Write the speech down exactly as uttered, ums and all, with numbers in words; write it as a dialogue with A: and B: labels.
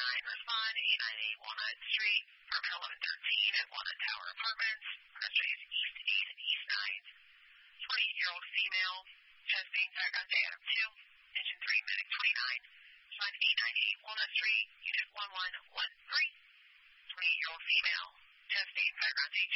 A: nine, respond, eight nine eight Walnut Street, apartment eleven thirteen at Walnut Tower Apartments. Address is East eight and East nine. twenty-eight-year-old female, chest pain, background Adam two, engine three, medic twenty-nine, respond eight nine eight Walnut Street, unit one one one three. twenty-eight-year-old female, chest pain, background